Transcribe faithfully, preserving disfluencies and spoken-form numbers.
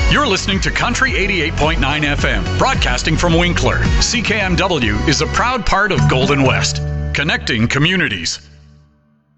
You're listening to Country eighty-eight point nine F M, broadcasting from Winkler. C K M W is a proud part of Golden West, connecting communities.